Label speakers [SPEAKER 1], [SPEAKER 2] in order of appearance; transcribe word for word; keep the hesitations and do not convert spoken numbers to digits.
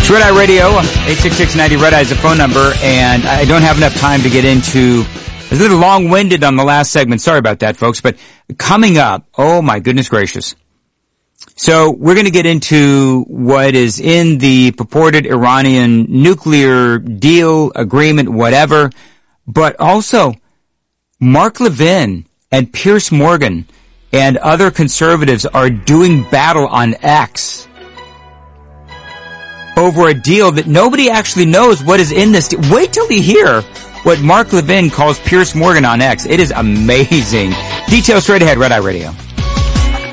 [SPEAKER 1] It's Red Eye Radio, eight six six ninety Red Eye is the phone number, and I don't have enough time to get into, I was a little long-winded on the last segment, sorry about that, folks, but coming up, oh my goodness gracious. So we're going to get into what is in the purported Iranian nuclear deal, agreement, whatever, but also Mark Levin and Piers Morgan and other conservatives are doing battle on X over a deal that nobody actually knows what is in this. Wait till you hear what Mark Levin calls Piers Morgan on X. It is amazing. Details straight ahead, Red Eye Radio.